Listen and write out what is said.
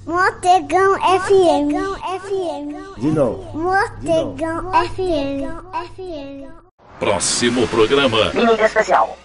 Mortegão FM. De novo. Mortegão FM. Próximo programa. Mímica especial.